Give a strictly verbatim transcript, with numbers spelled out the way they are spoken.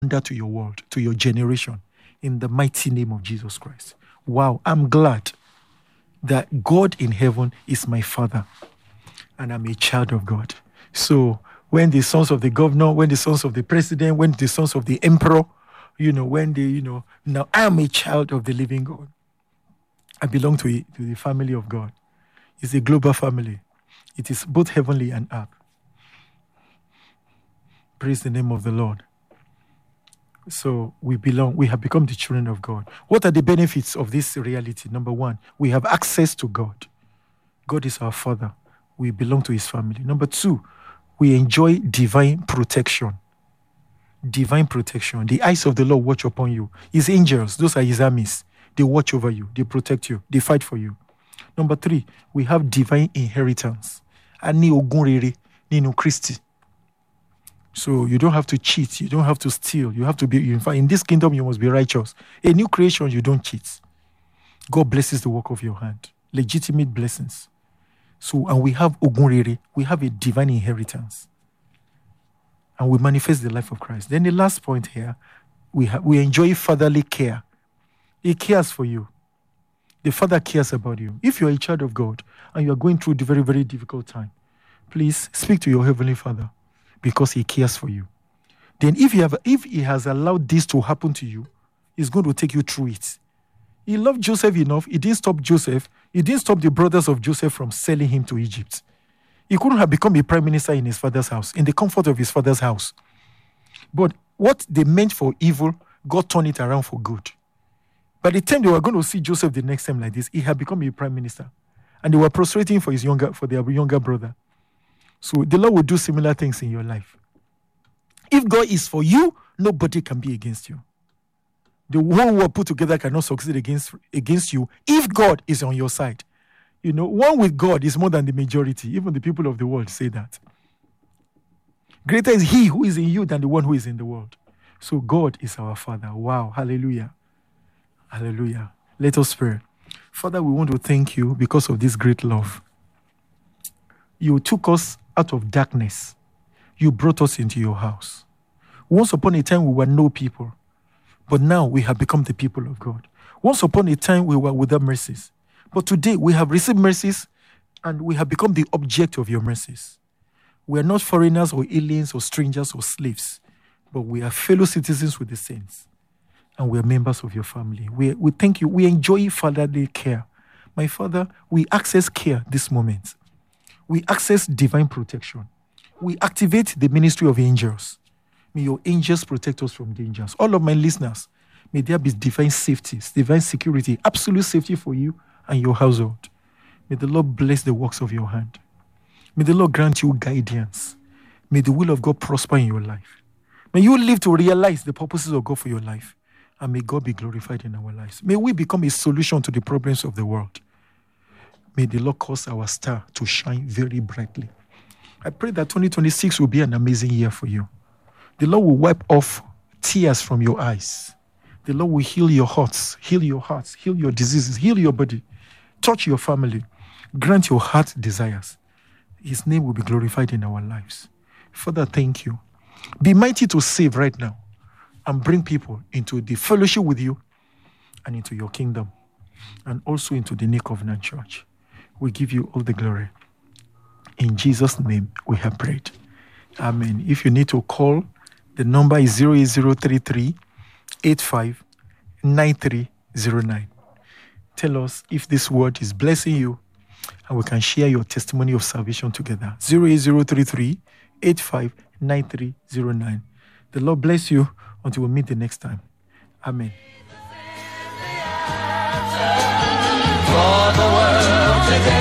to your world, to your generation, in the mighty name of Jesus Christ. Wow, I'm glad that God in heaven is my Father and I'm a child of God. So when the sons of the governor, when the sons of the president, when the sons of the emperor, you know, when they, you know, now I'm a child of the living God. I belong to, it, to the family of God. It's a global family. It is both heavenly and earth. Praise the name of the Lord. So we belong, we have become the children of God. What are the benefits of this reality? Number one, we have access to God. God is our Father. We belong to his family. Number two, we enjoy divine protection. Divine protection. The eyes of the Lord watch upon you. His angels, those are his armies. They watch over you. They protect you. They fight for you. Number three, we have divine inheritance. Ani ogun rere nínú Kristi. So you don't have to cheat. You don't have to steal. You have to be, in fact, in this kingdom, you must be righteous. A new creation, you don't cheat. God blesses the work of your hand. Legitimate blessings. So, and we have ogun rere. We have a divine inheritance. And we manifest the life of Christ. Then the last point here, we have, we enjoy fatherly care. He cares for you. The Father cares about you. If you're a child of God and you are going through the very, very difficult time, please speak to your Heavenly Father because he cares for you. Then if, you have, if he has allowed this to happen to you, he's going to take you through it. He loved Joseph enough. He didn't stop Joseph. He didn't stop the brothers of Joseph from selling him to Egypt. He couldn't have become a prime minister in his father's house, in the comfort of his father's house. But what they meant for evil, God turned it around for good. By the time they were going to see Joseph the next time like this, he had become a prime minister. And they were prostrating for his younger, for their younger brother. So the Lord will do similar things in your life. If God is for you, nobody can be against you. The whole world put together cannot succeed against, against you if God is on your side. You know, one with God is more than the majority. Even the people of the world say that. Greater is he who is in you than the one who is in the world. So God is our Father. Wow. Hallelujah. Hallelujah. Let us pray. Father, we want to thank you because of this great love. You took us out of darkness. You brought us into your house. Once upon a time, we were no people. But now we have become the people of God. Once upon a time, we were without mercies. But today, we have received mercies and we have become the object of your mercies. We are not foreigners or aliens or strangers or slaves, but we are fellow citizens with the saints. And we are members of your family. We, we thank you. We enjoy fatherly care. My Father, we access care this moment. We access divine protection. We activate the ministry of angels. May your angels protect us from dangers. All of my listeners, may there be divine safety, divine security, absolute safety for you and your household. May the Lord bless the works of your hand. May the Lord grant you guidance. May the will of God prosper in your life. May you live to realize the purposes of God for your life. And may God be glorified in our lives. May we become a solution to the problems of the world. May the Lord cause our star to shine very brightly. I pray that twenty twenty-six will be an amazing year for you. The Lord will wipe off tears from your eyes. The Lord will heal your hearts, heal your hearts, heal your diseases, heal your body, touch your family, grant your heart desires. His name will be glorified in our lives. Father, thank you. Be mighty to save right now and bring people into the fellowship with you and into your kingdom and also into the New Covenant Church. We give you all the glory. In Jesus' name, we have prayed. Amen. If you need to call, the number is zero eight zero three three eight five nine three zero nine. Tell us if this word is blessing you and we can share your testimony of salvation together. zero eight zero three three eight five nine three zero nine. The Lord bless you until we meet the next time. Amen. For the world today.